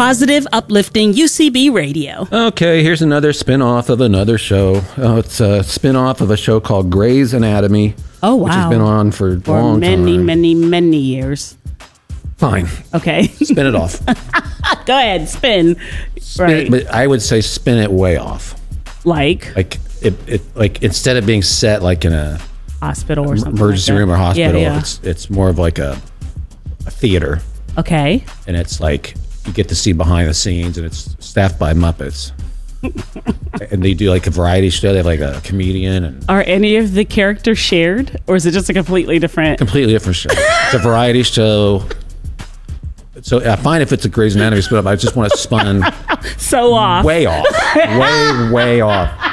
Positive, uplifting UCB radio. Okay, here's another spin-off of another show. It's a spin-off of a show called Grey's Anatomy. Oh, wow. Which has been on for a long many, time. many years. Fine. Okay. Spin it off. Go ahead, spin. Right. But I would say spin it way off. Like Like instead of being set like in a hospital or something. Emergency room or hospital, Yeah. it's more of like a theater. Okay. And it's like you get to see behind the scenes, and it's staffed by Muppets. And they do like a variety show. They have like a comedian. And Are any of the characters shared, or is it just a completely different show? It's a variety show. So I find if it's a Grey's Anatomy spin-up, I just want to spun so off. way off. Way off.